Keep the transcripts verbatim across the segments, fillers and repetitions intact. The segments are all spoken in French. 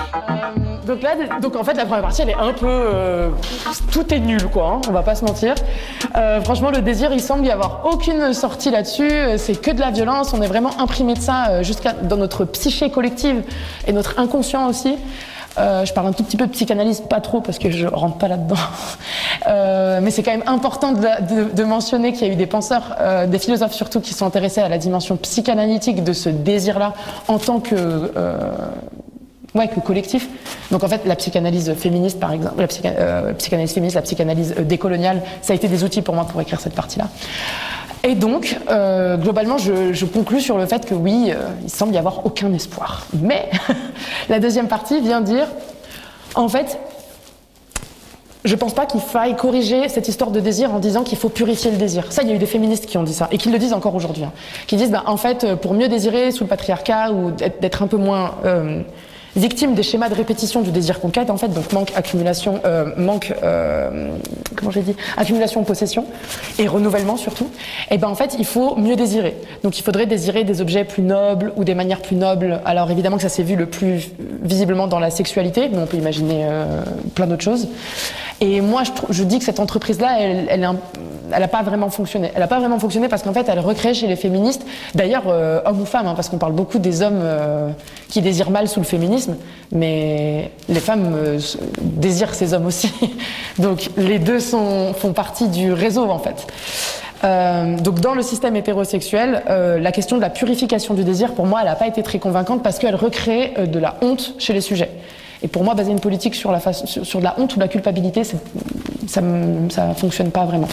Donc là, donc en fait, la première partie, elle est un peu... Euh, tout est nul, quoi, hein, on va pas se mentir. Euh, franchement, le désir, il semble y avoir aucune sortie là-dessus. C'est que de la violence. On est vraiment imprimé de ça jusqu'à dans notre psyché collective et notre inconscient aussi. Euh, je parle un tout petit peu de psychanalyse, pas trop, parce que je rentre pas là-dedans. Euh, mais c'est quand même important de, de, de mentionner qu'il y a eu des penseurs, euh, des philosophes surtout, qui sont intéressés à la dimension psychanalytique de ce désir-là en tant que... Euh, Ouais, que collectif. Donc en fait, la psychanalyse féministe, par exemple, la psycha euh, psychanalyse féministe, la psychanalyse euh, décoloniale, ça a été des outils pour moi pour écrire cette partie-là. Et donc, euh, globalement, je, je conclus sur le fait que oui, euh, il semble y avoir aucun espoir. Mais la deuxième partie vient dire, en fait, je pense pas qu'il faille corriger cette histoire de désir en disant qu'il faut purifier le désir. Ça, il y a eu des féministes qui ont dit ça, et qui le disent encore aujourd'hui, hein, qui disent, bah, en fait, pour mieux désirer sous le patriarcat, ou d'être un peu moins... Euh, victime des schémas de répétition du désir qu'on quête, en fait, donc manque, accumulation, euh, manque, euh, comment j'ai dit, accumulation, possession, et renouvellement surtout, et ben en fait, il faut mieux désirer. Donc il faudrait désirer des objets plus nobles ou des manières plus nobles. Alors évidemment que ça s'est vu le plus visiblement dans la sexualité, mais on peut imaginer euh, plein d'autres choses. Et moi, je, je dis que cette entreprise-là, elle, elle, elle n'a pas vraiment fonctionné. Elle n'a pas vraiment fonctionné parce qu'en fait, elle recrée chez les féministes, d'ailleurs, euh, hommes ou femmes, hein, parce qu'on parle beaucoup des hommes euh, qui désirent mal sous le féminisme, mais les femmes euh, désirent ces hommes aussi. Donc les deux sont, font partie du réseau, en fait. Euh, donc dans le système hétérosexuel, euh, la question de la purification du désir, pour moi, elle n'a pas été très convaincante parce qu'elle recrée euh, de la honte chez les sujets. Et pour moi, baser une politique sur, la face, sur, sur de la honte ou de la culpabilité, ça ne fonctionne pas vraiment.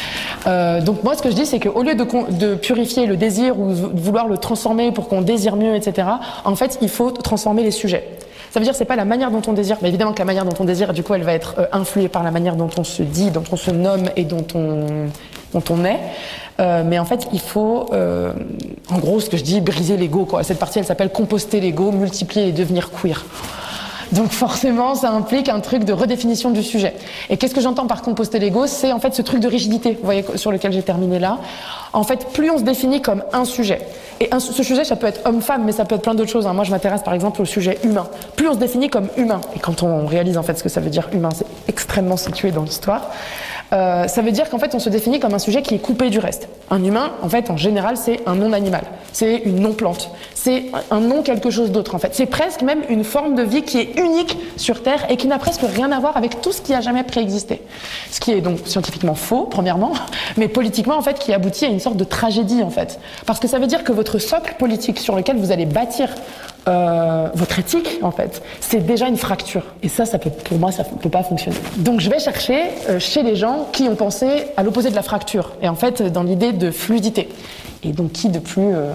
Euh, donc moi, ce que je dis, c'est qu'au lieu de, de purifier le désir ou de vouloir le transformer pour qu'on désire mieux, et cetera, en fait, il faut transformer les sujets. Ça veut dire que c'est pas la manière dont on désire, mais évidemment que la manière dont on désire, du coup, elle va être euh, influée par la manière dont on se dit, dont on se nomme et dont on, dont on est. Euh, mais en fait, il faut, euh, en gros, ce que je dis, briser l'ego, quoi. Cette partie, elle s'appelle composter l'ego, multiplier et devenir queer. Donc forcément, ça implique un truc de redéfinition du sujet. Et qu'est-ce que j'entends par composter l'ego? C'est en fait ce truc de rigidité, vous voyez, sur lequel j'ai terminé là. En fait, plus on se définit comme un sujet, et un, ce sujet, ça peut être homme-femme, mais ça peut être plein d'autres choses, hein. Moi, je m'intéresse par exemple au sujet humain. Plus on se définit comme humain, et quand on réalise en fait ce que ça veut dire humain, c'est extrêmement situé dans l'histoire, euh, ça veut dire qu'en fait, on se définit comme un sujet qui est coupé du reste. Un humain, en fait, en général, c'est un non-animal, c'est une non-plante, c'est un non quelque chose d'autre, en fait. C'est presque même une forme de vie qui est unique sur Terre et qui n'a presque rien à voir avec tout ce qui a jamais préexisté. Ce qui est donc scientifiquement faux, premièrement, mais politiquement, en fait, qui aboutit à une sorte de tragédie, en fait. Parce que ça veut dire que votre socle politique sur lequel vous allez bâtir euh, votre éthique, en fait, c'est déjà une fracture. Et ça, ça peut, pour moi, ça ne peut pas fonctionner. Donc je vais chercher euh, chez les gens qui ont pensé à l'opposé de la fracture, et en fait, dans l'idée de fluidité. Et donc, qui de plus... Euh...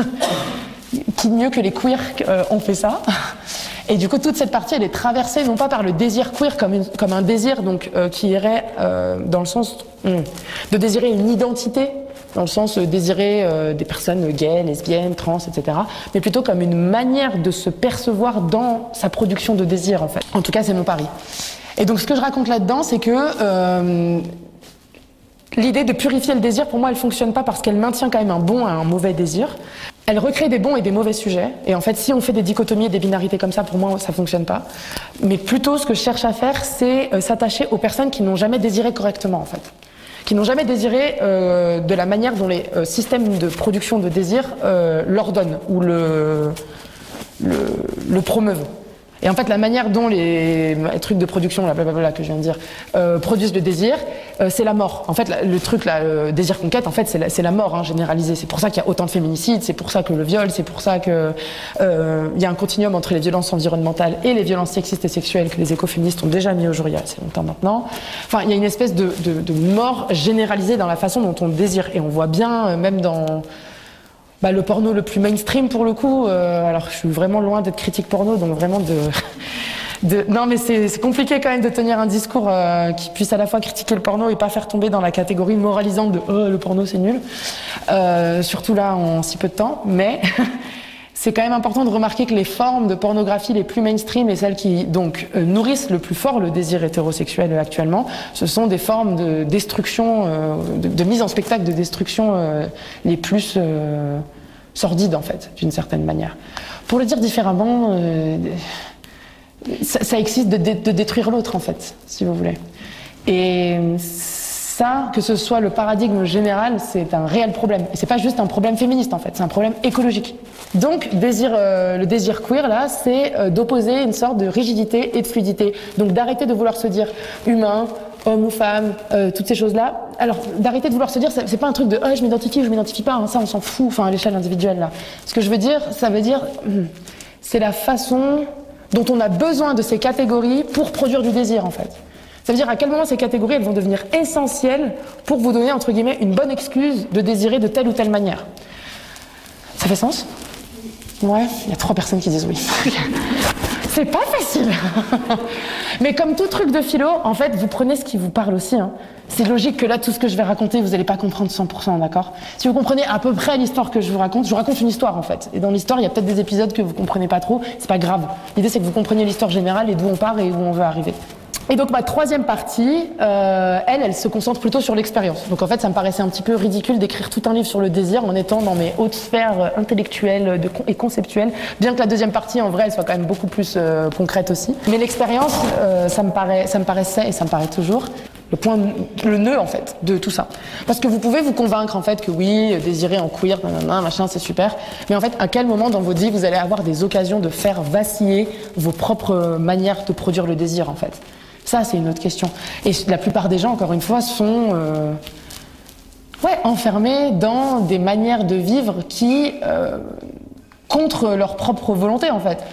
qui mieux que les queers euh, ont fait ça. Et du coup, toute cette partie, elle est traversée non pas par le désir queer comme, une, comme un désir donc, euh, qui irait euh, dans le sens hum, de désirer une identité, dans le sens de désirer euh, des personnes gays, lesbiennes, trans, et cetera, mais plutôt comme une manière de se percevoir dans sa production de désir, en fait. En tout cas, c'est mon pari. Et donc, ce que je raconte là-dedans, c'est que euh, l'idée de purifier le désir, pour moi, elle ne fonctionne pas parce qu'elle maintient quand même un bon et un mauvais désir. Elle recrée des bons et des mauvais sujets. Et en fait, si on fait des dichotomies et des binarités comme ça, pour moi, ça ne fonctionne pas. Mais plutôt, ce que je cherche à faire, c'est euh, s'attacher aux personnes qui n'ont jamais désiré correctement, en fait. Qui n'ont jamais désiré euh, de la manière dont les euh, systèmes de production de désir euh, l'ordonnent ou le, le, le promeuvent. Et en fait, la manière dont les, les trucs de production, là, blablabla, que je viens de dire, euh, produisent le désir, euh, c'est la mort. En fait, la, le truc, là, le désir conquête, en fait, c'est la, la mort, hein, généralisée. C'est pour ça qu'il y a autant de féminicides, c'est pour ça que le viol, c'est pour ça qu'il euh, y a un continuum entre les violences environnementales et les violences sexistes et sexuelles que les écoféministes ont déjà mis au jour il y a assez longtemps maintenant. Enfin, il y a une espèce de, de, de mort généralisée dans la façon dont on désire. Et on voit bien, euh, même dans... Bah, le porno le plus mainstream pour le coup, euh, alors je suis vraiment loin d'être critique porno, donc vraiment de... de non mais c'est compliqué quand même de tenir un discours euh, qui puisse à la fois critiquer le porno et pas faire tomber dans la catégorie moralisante de oh, le porno c'est nul, euh, surtout là en si peu de temps, mais c'est quand même important de remarquer que les formes de pornographie les plus mainstream et celles qui donc euh, nourrissent le plus fort le désir hétérosexuel actuellement, ce sont des formes de destruction, euh, de, de mise en spectacle de destruction euh, les plus euh, sordides en fait, d'une certaine manière. Pour le dire différemment, euh, ça, ça excite de, de, de détruire l'autre, en fait, si vous voulez. Et ça, que ce soit le paradigme général, c'est un réel problème. Et c'est pas juste un problème féministe, en fait, c'est un problème écologique. Donc, désir, euh, le désir queer, là, c'est euh, d'opposer une sorte de rigidité et de fluidité. Donc, d'arrêter de vouloir se dire humain, homme ou femme, euh, toutes ces choses-là. Alors, d'arrêter de vouloir se dire, c'est pas un truc de oh, je m'identifie ou je m'identifie pas, hein, ça, on s'en fout, enfin, à l'échelle individuelle, là. Ce que je veux dire, ça veut dire, c'est la façon dont on a besoin de ces catégories pour produire du désir, en fait. Ça veut dire à quel moment ces catégories elles vont devenir essentielles pour vous donner, entre guillemets, une bonne excuse de désirer de telle ou telle manière. Ça fait sens? Ouais, il y a trois personnes qui disent oui. C'est pas facile. Mais comme tout truc de philo, en fait, vous prenez ce qui vous parle aussi. Hein. C'est logique que là, tout ce que je vais raconter, vous n'allez pas comprendre cent pour cent, d'accord? Si vous comprenez à peu près l'histoire que je vous raconte, je vous raconte une histoire, en fait. Et dans l'histoire, il y a peut-être des épisodes que vous comprenez pas trop, c'est pas grave. L'idée, c'est que vous compreniez l'histoire générale et d'où on part et où on veut arriver. Et donc ma troisième partie, euh, elle, elle se concentre plutôt sur l'expérience. Donc en fait, ça me paraissait un petit peu ridicule d'écrire tout un livre sur le désir en étant dans mes hautes sphères intellectuelles de, et conceptuelles, bien que la deuxième partie, en vrai, elle soit quand même beaucoup plus euh, concrète aussi. Mais l'expérience, euh, ça me paraît, ça me paraissait et ça me paraît toujours le point, le nœud en fait de tout ça. Parce que vous pouvez vous convaincre en fait que oui, désirer en queer, nanana, machin, c'est super. Mais en fait, à quel moment dans votre vie vous allez avoir des occasions de faire vaciller vos propres manières de produire le désir en fait? Ça, c'est une autre question. Et la plupart des gens, encore une fois, sont euh, ouais, enfermés dans des manières de vivre qui, euh, contre leur propre volonté, en fait,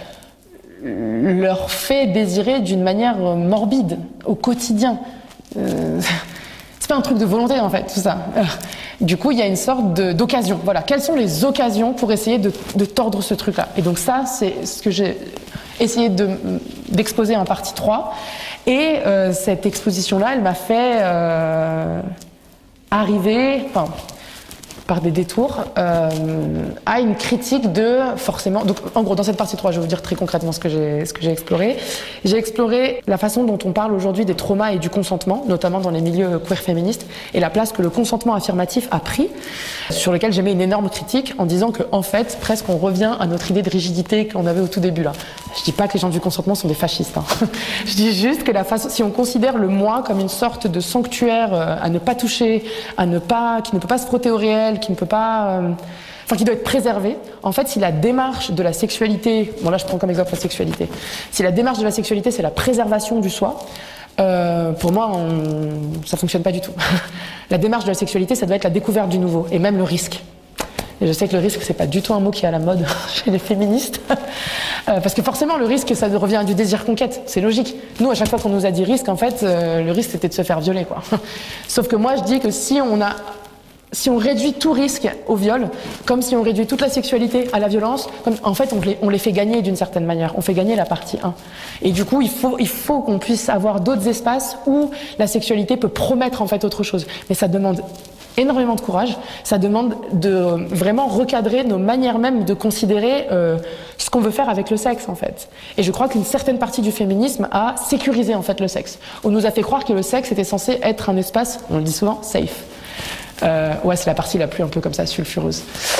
leur fait désirer d'une manière morbide, au quotidien. Euh, c'est pas un truc de volonté, en fait, tout ça. Euh, du coup, il y a une sorte d'occasion. Voilà. Quelles sont les occasions pour essayer de, de tordre ce truc-là? Et donc ça, c'est ce que j'ai essayé d'exposer de, en partie trois. Et euh, cette exposition-là, elle m'a fait euh, arriver, enfin, par des détours, euh, à une critique de, forcément... Donc, en gros, dans cette partie trois, je vais vous dire très concrètement ce que j'ai ce que j'ai exploré. J'ai exploré la façon dont on parle aujourd'hui des traumas et du consentement, notamment dans les milieux queer féministes, et la place que le consentement affirmatif a pris, sur lequel j'ai mis une énorme critique en disant que, en fait, presque on revient à notre idée de rigidité qu'on avait au tout début, là. Je dis pas que les gens du consentement sont des fascistes, hein. Je dis juste que la façon, si on considère le moi comme une sorte de sanctuaire euh, à ne pas toucher, à ne pas, qui ne peut pas se frotter au réel, qui ne peut pas, euh, enfin qui doit être préservé. En fait, si la démarche de la sexualité, bon là je prends comme exemple la sexualité, si la démarche de la sexualité c'est la préservation du soi, euh, pour moi on, ça fonctionne pas du tout. La démarche de la sexualité, ça doit être la découverte du nouveau et même le risque. Et je sais que le risque, c'est pas du tout un mot qui est à la mode chez les féministes. Euh, parce que forcément, le risque, ça revient à du désir conquête. C'est logique. Nous, à chaque fois qu'on nous a dit risque, en fait, euh, le risque, c'était de se faire violer, quoi. Sauf que moi, je dis que si on a, si on réduit tout risque au viol, comme si on réduit toute la sexualité à la violence, comme, en fait, on les, on les fait gagner d'une certaine manière. On fait gagner la partie un. Et du coup, il faut, il faut qu'on puisse avoir d'autres espaces où la sexualité peut promettre, en fait, autre chose. Mais ça demande énormément de courage, ça demande de vraiment recadrer nos manières même de considérer euh, ce qu'on veut faire avec le sexe en fait. Et je crois qu'une certaine partie du féminisme a sécurisé en fait le sexe. On nous a fait croire que le sexe était censé être un espace, on le dit souvent, safe. Euh, ouais, c'est la partie la plus un peu comme ça sulfureuse.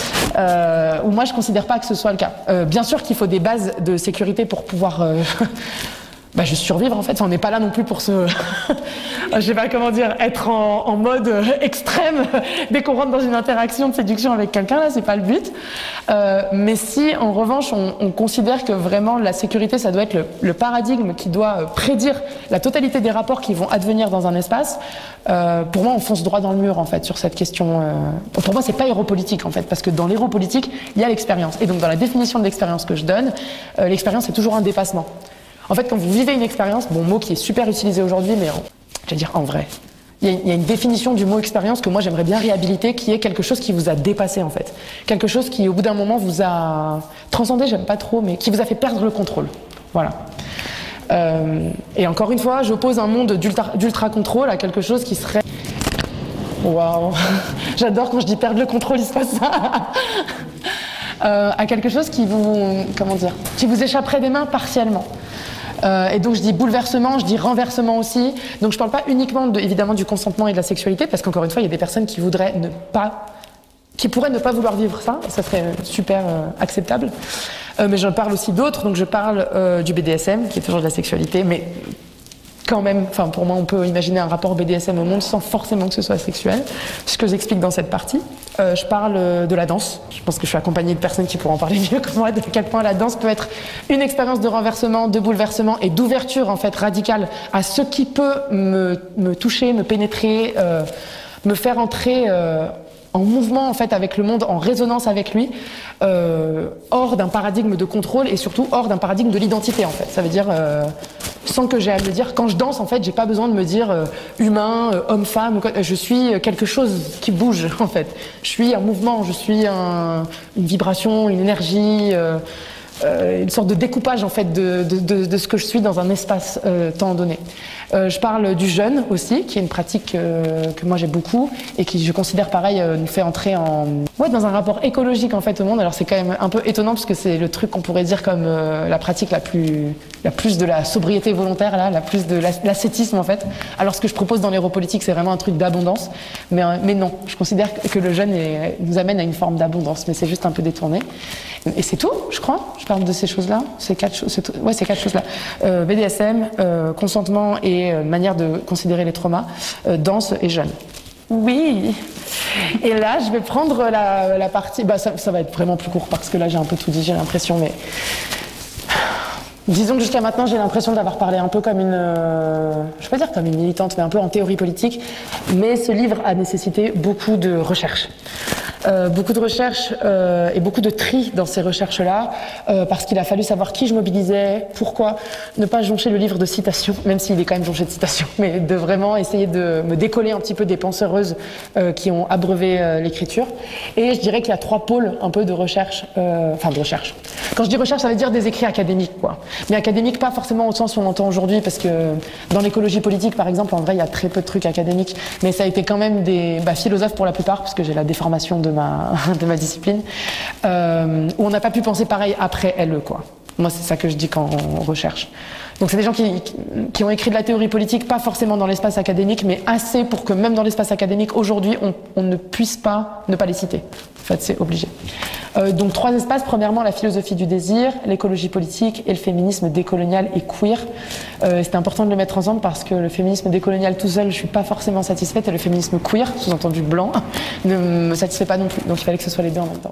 Euh, où moi je considère pas que ce soit le cas. Euh, bien sûr qu'il faut des bases de sécurité pour pouvoir euh, bah, juste survivre en fait. On n'est pas là non plus pour se, je sais pas comment dire, être en, en mode extrême dès qu'on rentre dans une interaction de séduction avec quelqu'un. Là, c'est pas le but. Euh, mais si, en revanche, on, on considère que vraiment la sécurité, ça doit être le, le paradigme qui doit prédire la totalité des rapports qui vont advenir dans un espace. Euh, pour moi, on fonce droit dans le mur en fait sur cette question. Euh... Pour moi, c'est pas héropolitique en fait, parce que dans l'héropolitique, il y a l'expérience. Et donc, dans la définition de l'expérience que je donne, euh, l'expérience c'est toujours un dépassement. En fait, quand vous vivez une expérience, bon mot qui est super utilisé aujourd'hui, mais en, je vais dire en vrai, il y, a, il y a une définition du mot expérience que moi j'aimerais bien réhabiliter, qui est quelque chose qui vous a dépassé en fait, quelque chose qui au bout d'un moment vous a transcendé, j'aime pas trop, mais qui vous a fait perdre le contrôle. Voilà. Euh, et encore une fois, j'oppose un monde d'ultra contrôle à quelque chose qui serait. Waouh, j'adore quand je dis perdre le contrôle, il se passe ça. euh, à quelque chose qui vous, comment dire, qui vous échapperait des mains partiellement. Euh, et donc je dis bouleversement, je dis renversement aussi. Donc je parle pas uniquement de, évidemment du consentement et de la sexualité, parce qu'encore une fois, il y a des personnes qui voudraient ne pas, qui pourraient ne pas vouloir vivre ça, et ça serait super euh, acceptable. Euh, mais j'en parle aussi d'autres, donc je parle euh, du B D S M, qui est toujours de la sexualité, mais quand même, enfin pour moi on peut imaginer un rapport B D S M au monde sans forcément que ce soit sexuel, ce que j'explique dans cette partie. Euh, je parle de la danse, je pense que je suis accompagnée de personnes qui pourront en parler mieux que moi, de quel point la danse peut être une expérience de renversement, de bouleversement et d'ouverture en fait radicale à ce qui peut me, me toucher, me pénétrer, euh, me faire entrer euh, en mouvement en fait avec le monde, en résonance avec lui, euh, hors d'un paradigme de contrôle et surtout hors d'un paradigme de l'identité en fait. Ça veut dire euh, sans que j'ai à me dire, quand je danse en fait, j'ai pas besoin de me dire euh, humain, euh, homme-femme, je suis quelque chose qui bouge en fait. Je suis un mouvement, je suis un, une vibration, une énergie. Euh, Euh, une sorte de découpage en fait de, de, de, de ce que je suis dans un espace euh, temps donné. Euh, je parle du jeûne aussi, qui est une pratique euh, que moi j'ai beaucoup et qui je considère pareil euh, nous fait entrer en ouais, dans un rapport écologique en fait au monde. Alors c'est quand même un peu étonnant parce que c'est le truc qu'on pourrait dire comme euh, la pratique la plus la plus de la sobriété volontaire là, la plus de l'ascétisme en fait. Alors ce que je propose dans l'héropolitique c'est vraiment un truc d'abondance, mais euh, mais non, je considère que le jeûne est, nous amène à une forme d'abondance, mais c'est juste un peu détourné. Et c'est tout, je crois. Je parle de ces choses-là, ces quatre choses, ouais, ces quatre choses-là. Euh, B D S M, euh, consentement et euh, manière de considérer les traumas, euh, danse et jeûne. Oui. Et là, je vais prendre la, la partie. Bah, ça, ça va être vraiment plus court parce que là, j'ai un peu tout dit, j'ai l'impression, mais. Disons que jusqu'à maintenant, j'ai l'impression d'avoir parlé un peu comme une, euh, je vais pas dire comme une militante, mais un peu en théorie politique. Mais ce livre a nécessité beaucoup de recherches. Euh, beaucoup de recherches euh, et beaucoup de tri dans ces recherches-là, euh, parce qu'il a fallu savoir qui je mobilisais, pourquoi, ne pas joncher le livre de citations, même s'il est quand même jonché de citations, mais de vraiment essayer de me décoller un petit peu des penseuses euh, qui ont abreuvé euh, l'écriture. Et je dirais qu'il y a trois pôles un peu de recherche, euh, enfin de recherche. Quand je dis recherche, ça veut dire des écrits académiques, quoi. Mais académiques, pas forcément au sens où on entend aujourd'hui, parce que dans l'écologie politique, par exemple, en vrai, il y a très peu de trucs académiques, mais ça a été quand même des bah, philosophes pour la plupart, parce que j'ai la déformation de ma, de ma discipline, euh, où on n'a pas pu penser pareil après L E, quoi. Moi, c'est ça que je dis quand on recherche. Donc, c'est des gens qui, qui ont écrit de la théorie politique, pas forcément dans l'espace académique, mais assez pour que même dans l'espace académique, aujourd'hui, on, on ne puisse pas ne pas les citer. En fait, c'est obligé. Euh, donc, trois espaces. Premièrement, la philosophie du désir, l'écologie politique et le féminisme décolonial et queer. Euh, C'était important de le mettre ensemble parce que le féminisme décolonial tout seul, je suis pas forcément satisfaite, et le féminisme queer, sous-entendu blanc, ne me satisfait pas non plus. Donc, il fallait que ce soit les deux en même temps.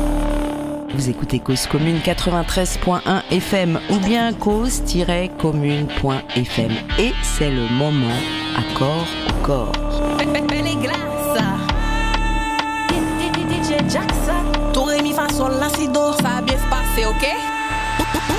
Vous écoutez Cause Commune quatre-vingt-treize point un F M ou bien cause tiret commune point F M. Et c'est le moment à corps au corps. Les glaces. D J Jackson. Tout rémi façon la si do. Ça a bien se passer, ok?